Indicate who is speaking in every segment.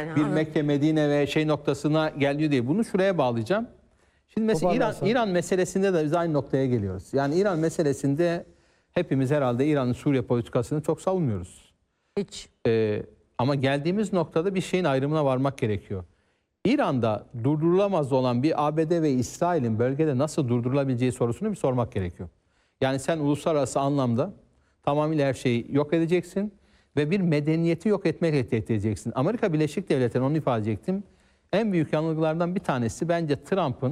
Speaker 1: yani.
Speaker 2: Bir Mekke, Medine ve şey noktasına geliyor değil. Bunu şuraya bağlayacağım. Şimdi mesela İran meselesinde de biz aynı noktaya geliyoruz. Yani İran meselesinde hepimiz herhalde İran'ın Suriye politikasını çok savunmuyoruz.
Speaker 1: Hiç.
Speaker 2: Ama geldiğimiz noktada bir şeyin ayrımına varmak gerekiyor. İran'da durdurulamaz olan bir ABD ve İsrail'in bölgede nasıl durdurulabileceği sorusunu bir sormak gerekiyor. Yani sen uluslararası anlamda tamamıyla her şeyi yok edeceksin ve bir medeniyeti yok etmekle tehdit edeceksin. Amerika Birleşik Devletleri, onu ifade edecektim. En büyük yanılgılardan bir tanesi bence Trump'ın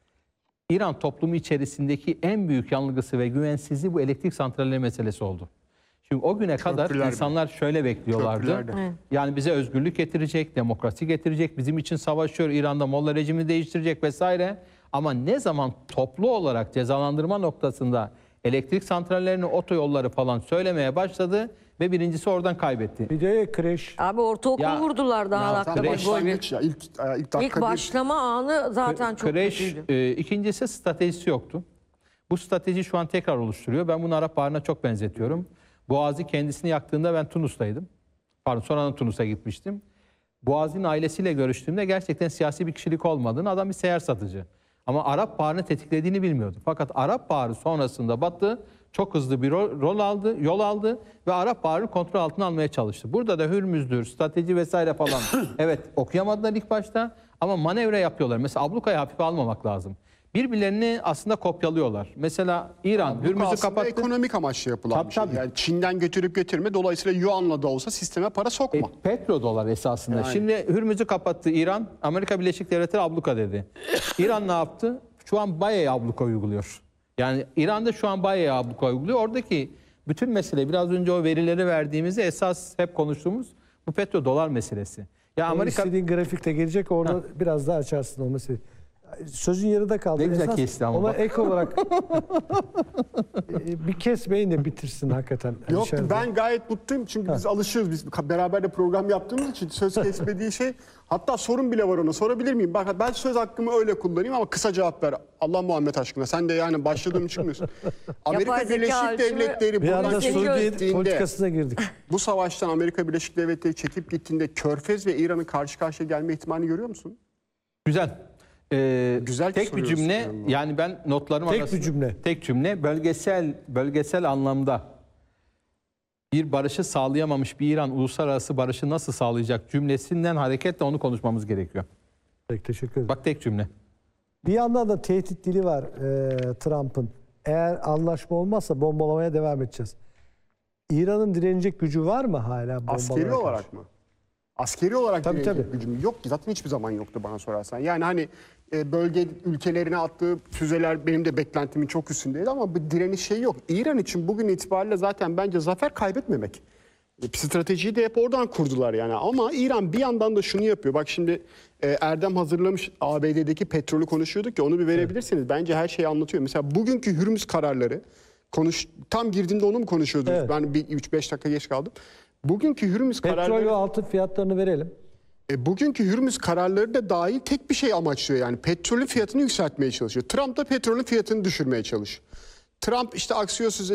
Speaker 2: İran toplumu içerisindeki en büyük yanılgısı ve güvensizliği bu elektrik santralleri meselesi oldu. Şimdi o güne kadar insanlar şöyle bekliyorlardı. Yani bize özgürlük getirecek, demokrasi getirecek, bizim için savaşıyor, İran'da Molla rejimi değiştirecek vesaire. Ama ne zaman toplu olarak cezalandırma noktasında elektrik santrallerini, otoyolları falan söylemeye başladı ve birincisi oradan kaybetti.
Speaker 3: Bir de kreş.
Speaker 1: Abi ortaokul vurdular daha dakika.
Speaker 4: Başlangıç ya.
Speaker 1: İlk başlama anı zaten çok kötüydü.
Speaker 2: İkincisi stratejisi yoktu. Bu strateji şu an tekrar oluşturuyor. Ben bunu Arap Baharı'na çok benzetiyorum. Boğazi kendisini yaktığında ben Tunus'taydım. Pardon, sonradan Tunus'a gitmiştim. Boğazi'nin ailesiyle görüştüğümde gerçekten siyasi bir kişilik olmadığını, adam bir seyyar satıcı. Ama Arap Baharı'nı tetiklediğini bilmiyordu. Fakat Arap Baharı sonrasında Batı çok hızlı bir yol aldı ve Arap Baharı'nı kontrol altına almaya çalıştı. Burada da Hürmüz'dür, strateji vesaire falan. Evet, okuyamadılar ilk başta ama manevra yapıyorlar. Mesela ablukayı hafife almamak lazım. Birbirlerini aslında kopyalıyorlar. Mesela İran Hürmüz'ü kapattı.
Speaker 4: Ekonomik amaçlı yapılan bir şey.
Speaker 2: Tabii.
Speaker 4: Yani Çin'den götürüp getirme, dolayısıyla Yuan'la da olsa sisteme para sokma.
Speaker 2: Petrodolar esasında. Yani. Şimdi Hürmüz'ü kapattı İran. Amerika Birleşik Devletleri abluka dedi. İran ne yaptı? Şu an bayağı abluka uyguluyor. Yani İran'da şu an bayağı abluka uyguluyor. Oradaki bütün mesele, biraz önce o verileri verdiğimizde esas hep konuştuğumuz bu petrodolar meselesi. Ya Amerika
Speaker 3: İstediğin grafikte gelecek, orada biraz daha açarsın o meseleyi. Sözün yarıda kaldı.
Speaker 2: Ne güzel kesti ama.
Speaker 3: Ona ek olarak bir kesmeyin de bitirsin hakikaten.
Speaker 4: Yok,
Speaker 3: içeride.
Speaker 4: ben gayet mutluyum çünkü biz alışıyoruz. Biz beraber de program yaptığımız için söz kesmediği şey. Hatta sorun bile var ona. Sorabilir miyim? Bak, ben söz hakkımı öyle kullanayım ama kısa cevap ver. Allah Muhammed aşkına. Sen de yani başladığım çıkmıyorsun. Amerika Birleşik Devletleri
Speaker 3: bir anda
Speaker 4: Suriye
Speaker 3: politikasına girdik.
Speaker 4: Bu savaştan Amerika Birleşik Devletleri çekip gittiğinde Körfez ve İran'ın karşı karşıya gelme ihtimalini görüyor musun?
Speaker 2: güzel.
Speaker 4: Güzel
Speaker 2: tek bir cümle, yani ben notlarım arasında tek cümle bölgesel anlamda bir barışı sağlayamamış bir İran uluslararası barışı nasıl sağlayacak cümlesinden hareketle onu konuşmamız gerekiyor.
Speaker 3: Peki, teşekkür ederim.
Speaker 2: Bak, tek cümle.
Speaker 3: Bir yandan da tehdit dili var Trump'ın. Eğer anlaşma olmazsa bombalamaya devam edeceğiz. İran'ın direnecek gücü var mı hala bombalamaya
Speaker 4: Askeri olarak mı? Askeri olarak direnecek gücüm yok ki. Zaten hiçbir zaman yoktu bana sorarsan. Yani hani bölge ülkelerine attığı füzeler benim de beklentimin çok üstündeydi ama bir direniş şey yok. İran için bugün itibariyle zaten bence zafer kaybetmemek. Stratejiyi de hep oradan kurdular yani. Ama İran bir yandan da şunu yapıyor. Bak şimdi Erdem hazırlamış, ABD'deki petrolü konuşuyorduk ya, onu bir verebilirsiniz. Bence her şeyi anlatıyor. Mesela bugünkü Hürmüz kararları, tam girdiğimde onu mu konuşuyordunuz? Evet. Ben bir 3-5 dakika geç kaldım. Bugünkü Hürmüz kararları...
Speaker 3: Petrol ve altın fiyatlarını verelim.
Speaker 4: Bugünkü Hürmüz kararları da dahil tek bir şey amaçlıyor yani. Petrolün fiyatını yükseltmeye çalışıyor. Trump da petrolün fiyatını düşürmeye çalışıyor. Trump işte aksiyonsuz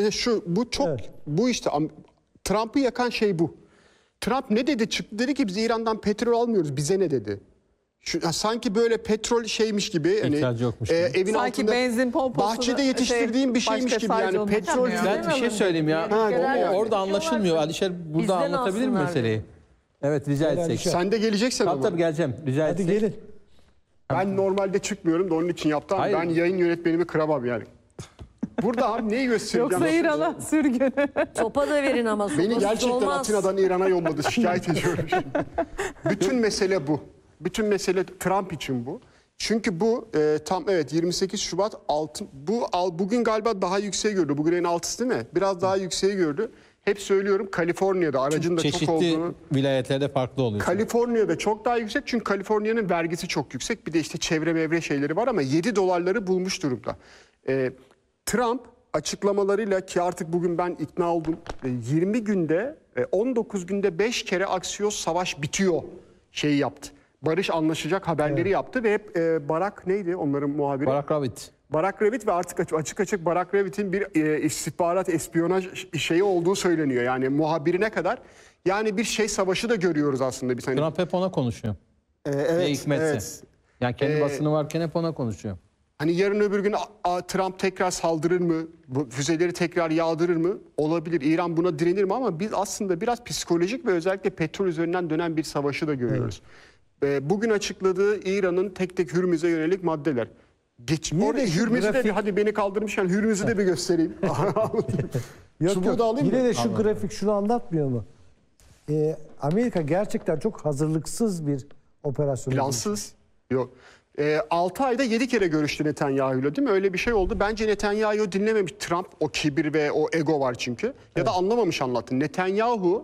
Speaker 4: bu işte Trump'ı yakan şey bu. Trump ne dedi? Çıktı dedi ki biz İran'dan petrol almıyoruz. Bize ne dedi? Sanki böyle petrol şeymiş gibi, hani evin
Speaker 5: sanki
Speaker 4: altında
Speaker 5: benzin
Speaker 4: bahçede yetiştirdiğim bir şeymiş gibi yani petrol.
Speaker 2: Ben bir şey söyleyeyim ya. Orada anlaşılmıyor. Alişer burada bizden anlatabilir mi meseleyi? Evet, rica etsek.
Speaker 4: Sen de geleceksin ama.
Speaker 2: Tabii geleceğim. Rica etsek.
Speaker 3: Hadi gelin.
Speaker 4: Ben normalde çıkmıyorum da onun için yaptım. Ben yayın yönetmenimi kıramam yani. Burada abi neyi göstereceğim?
Speaker 5: Yoksa İran'a sürgün.
Speaker 1: Topa da verin ama.
Speaker 4: Beni gerçekten Atina'dan İran'a yolladı. Şikayet ediyorum şimdi. Bütün mesele bu. Bütün mesele Trump için bu. Çünkü bu tam 28 Şubat bugün galiba daha yükseği gördü. Bugün en 6'sı değil mi? Biraz daha yükseği gördü. Hep söylüyorum, Kaliforniya'da aracın da çok olduğunu.
Speaker 2: Çeşitli vilayetlerde farklı oluyor.
Speaker 4: Kaliforniya'da çok daha yüksek çünkü Kaliforniya'nın vergisi çok yüksek. Bir de işte çevre mevre şeyleri var ama $7 bulmuş durumda. Trump açıklamalarıyla, ki artık bugün ben ikna oldum, 20 günde 19 günde 5 kere Axios savaş bitiyor şeyi yaptı. Barış anlaşacak haberleri yaptı ve hep Barak neydi onların muhabiri? Barak Ravid ve artık açık açık Barak Ravid'in bir istihbarat, espiyonaj şeyi olduğu söyleniyor. Yani muhabirine kadar Yani bir şey savaşı da görüyoruz aslında biz. Hani,
Speaker 2: Trump hep ona konuşuyor. Ne
Speaker 4: evet,
Speaker 2: hikmetse.
Speaker 4: evet.
Speaker 2: Yani kendi basını varken hep ona konuşuyor.
Speaker 4: Hani yarın öbür gün Trump tekrar saldırır mı? Bu füzeleri tekrar yağdırır mı? Olabilir. İran buna direnir mi? Ama biz aslında biraz psikolojik ve özellikle petrol üzerinden dönen bir savaşı da görüyoruz. Bugün açıkladığı İran'ın tek tek Hürmüz'e yönelik maddeler. Hürmüz'ü de hadi beni kaldırmışken Hürmüz'ü de bir göstereyim.
Speaker 3: Yok.
Speaker 4: Da alayım
Speaker 3: Yine
Speaker 4: mı?
Speaker 3: de şu grafik şunu anlatmıyor mu? Amerika gerçekten çok hazırlıksız bir operasyon.
Speaker 4: Plansız. Yok. 6 ayda 7 kere görüştü Netanyahu'yla, değil mi? Öyle bir şey oldu. Bence Netanyahu dinlememiş. Trump, o kibir ve o ego var çünkü. Ya da anlamamış anlattı. Netanyahu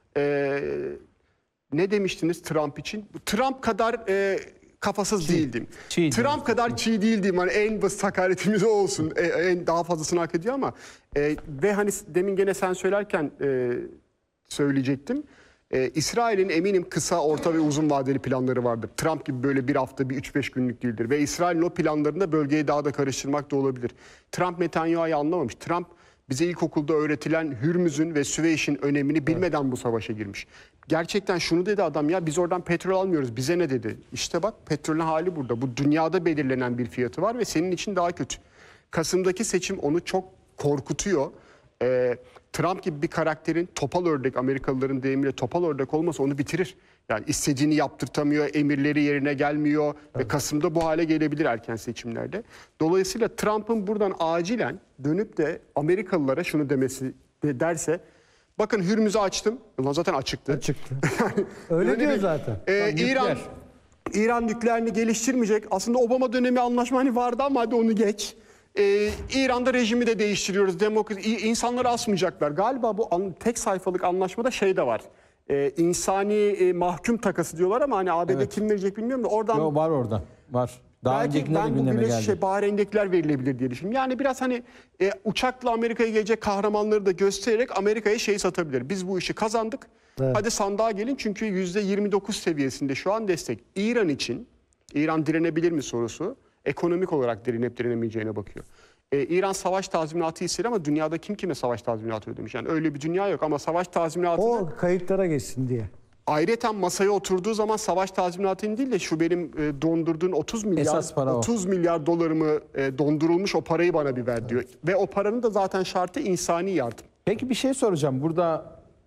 Speaker 4: ne demiştiniz Trump için? Trump kadar kafasız değildim. Trump kadar çiğ değildim. Hani en basit hakaretimiz o olsun. En daha fazlasını hak ediyor ama ve hani demin gene sen söylerken söyleyecektim. İsrail'in eminim kısa, orta ve uzun vadeli planları vardır. Trump gibi böyle bir hafta, bir 3-5 günlük değildir. Ve İsrail'in o planlarında bölgeyi daha da karıştırmak da olabilir. Trump Netanyahu'yu anlamamış. Trump bize ilkokulda öğretilen Hürmüz'ün ve Süveyş'in önemini bilmeden bu savaşa girmiş. Gerçekten şunu dedi adam, ya biz oradan petrol almıyoruz, bize ne dedi? İşte bak, petrolün hali burada. Bu dünyada belirlenen bir fiyatı var ve senin için daha kötü. Kasım'daki seçim onu çok korkutuyor. Trump gibi bir karakterin topal ördek, Amerikalıların deyimiyle topal ördek olmasa onu bitirir. Yani istediğini yaptırtamıyor, emirleri yerine gelmiyor ve Kasım'da bu hale gelebilir erken seçimlerde. Dolayısıyla Trump'ın buradan acilen dönüp de Amerikalılara şunu demesi derse, bakın Hürmüz'ü açtım. Ulan zaten açıktı.
Speaker 3: Çıktı. Öyle diyor zaten.
Speaker 4: İran nükleerini geliştirmeyecek. Aslında Obama dönemi anlaşma hani vardı ama hadi onu geç. İran'da rejimi de değiştiriyoruz. İnsanları asmayacaklar. Galiba bu tek sayfalık anlaşmada şey de var. İnsani mahkum takası diyorlar ama hani ABD kim verecek bilmiyorum da oradan.
Speaker 2: Yo, var orada. Var. Daha
Speaker 4: belki ben bu Birleşik Bahreyn'dekiler verilebilir diye düşünüyorum. Yani biraz hani uçakla Amerika'ya gelecek kahramanları da göstererek Amerika'ya şey satabilir. Biz bu işi kazandık. Evet. Hadi sandığa gelin, çünkü %29 seviyesinde şu an destek. İran için, İran direnebilir mi sorusu, ekonomik olarak direnip direnemeyeceğine bakıyor. İran savaş tazminatı ister ama dünyada kim kime savaş tazminatı ödemiş? Yani öyle bir dünya yok ama savaş tazminatı...
Speaker 3: O kayıtlara geçsin diye.
Speaker 4: Ayrıca masaya oturduğu zaman savaş tazminatını değil de şu benim dondurduğun 30 milyar dolarımı dondurulmuş o parayı bana bir ver diyor. Ve o paranın da zaten şartı insani yardım.
Speaker 2: Peki bir şey soracağım. Burada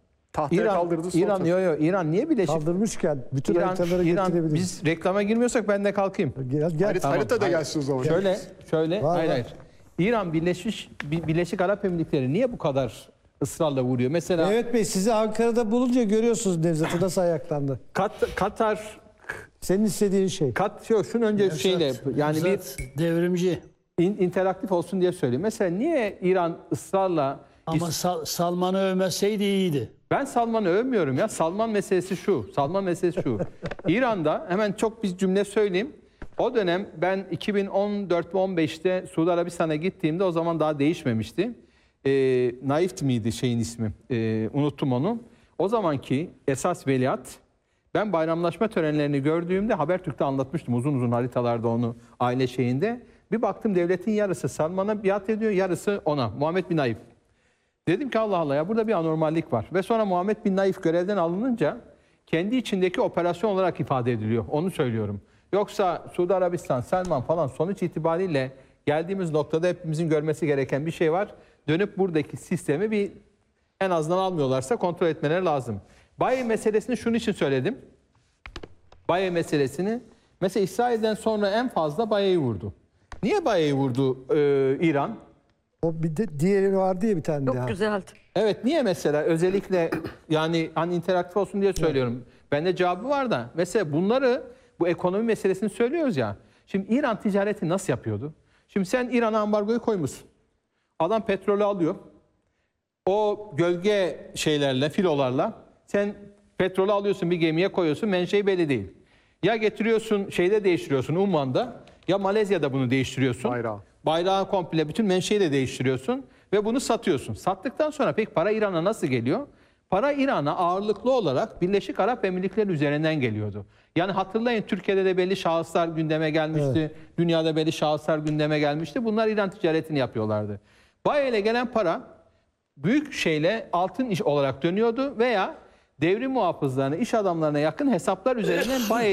Speaker 4: İran
Speaker 2: niye Birleşik?
Speaker 3: Kaldırmışken bütün haritaları getirebiliriz.
Speaker 2: Biz reklama girmiyorsak ben de kalkayım.
Speaker 3: Gel.
Speaker 4: Harita da gelsin o zaman.
Speaker 2: Şöyle. Hayır. İran Birleşik Arap Emirlikleri niye bu kadar ısrarla vuruyor? Mesela
Speaker 3: Evet Bey, sizi Ankara'da bulunca görüyorsunuz Nevzat'ı nasıl ayaklandı.
Speaker 2: Katar,
Speaker 3: senin istediğin şey.
Speaker 2: şunun önce şeyle yani bir
Speaker 5: devrimci.
Speaker 2: interaktif olsun diye söyleyeyim. Mesela niye İran ısrarla
Speaker 5: Ama Salman'ı övmeseydi iyiydi.
Speaker 2: Ben Salman'ı övmüyorum ya. Salman meselesi şu. İran'da hemen çok bir cümle söyleyeyim. O dönem ben 2014 ve 15'te Suudi Arabistan'a gittiğimde o zaman daha değişmemişti. Naif miydi şeyin ismi? Unuttum onu. O zamanki esas veliaht, ben bayramlaşma törenlerini gördüğümde Habertürk'te anlatmıştım uzun haritalarda onu, aile şeyinde. Bir baktım devletin yarısı Salman'a biat ediyor, yarısı ona. Muhammed bin Naif. Dedim ki Allah Allah ya, burada bir anormallik var. Ve sonra Muhammed bin Naif görevden alınınca kendi içindeki operasyon olarak ifade ediliyor. Onu söylüyorum. Yoksa Suudi Arabistan, Salman falan sonuç itibariyle geldiğimiz noktada hepimizin görmesi gereken bir şey var. Dönüp buradaki sistemi bir en azından almıyorlarsa kontrol etmeleri lazım. Baye meselesini şunun için söyledim. Baye meselesini mesela İsrail'den sonra en fazla Baye'yi vurdu. Niye Baye'yi vurdu İran?
Speaker 3: O bir de diğeri var diye bir tane daha.
Speaker 1: Çok güzeldi.
Speaker 2: Evet, niye mesela özellikle yani hani interaktif olsun diye söylüyorum. Bende cevabı var da mesela bu ekonomi meselesini söylüyoruz ya. Şimdi İran ticareti nasıl yapıyordu? Şimdi sen İran'a ambargoyu koymuşsun. Adam petrolü alıyor. O gölge şeylerle, filolarla sen petrolü alıyorsun, bir gemiye koyuyorsun, menşei belli değil. Ya getiriyorsun şeyde değiştiriyorsun Umman'da, ya Malezya'da bunu değiştiriyorsun. Bayrağı komple bütün menşei de değiştiriyorsun ve bunu satıyorsun. Sattıktan sonra peki para İran'a nasıl geliyor? Para İran'a ağırlıklı olarak Birleşik Arap Emirlikleri üzerinden geliyordu. Yani hatırlayın, Türkiye'de de belli şahıslar gündeme gelmişti. Evet. Dünyada belli şahıslar gündeme gelmişti. Bunlar İran ticaretini yapıyorlardı. Baye'yle gelen para büyük şeyle altın iş olarak dönüyordu veya devrim muhafızlarına, iş adamlarına yakın hesaplar üzerinden bay